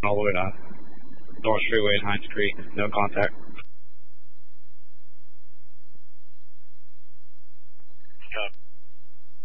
all the way to North Freeway and Hines Creek. No contact. Copy.